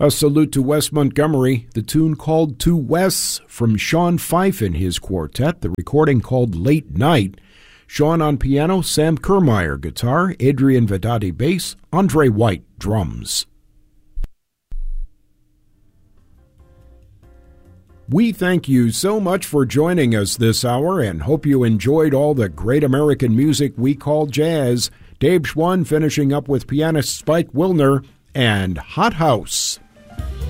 A salute to Wes Montgomery, the tune called To Wes from Sean Fife and his quartet, the recording called Late Night. Sean on piano, Sam Kermeyer guitar, Adrian Vedati bass, Andre White drums. We thank you so much for joining us this hour and hope you enjoyed all the great American music we call jazz. Dave Schwann finishing up with pianist Spike Wilner and Hot House.